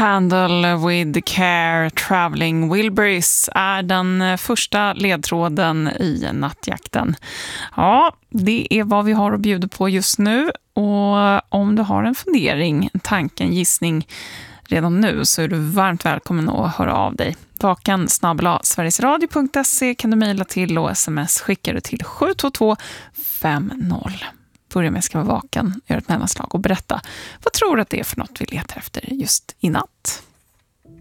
Handle with care Traveling Wilburys är den första ledtråden i nattjakten. Ja, det är vad vi har att bjuda på just nu. Och om du har en fundering, en tanke, en gissning redan nu så är du varmt välkommen att höra av dig. vakan@sverigesradio.se kan du mejla till och sms skickar du till 72250. Börja med ska vara vaken, gör ett mellanslag och berätta vad tror du att det är för något vi letar efter just i natt.